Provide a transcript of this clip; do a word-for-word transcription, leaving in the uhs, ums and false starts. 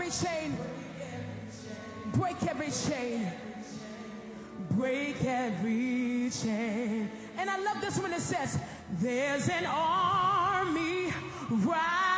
every chain. Break every chain. Break every chain. And I love this when it says, there's an army right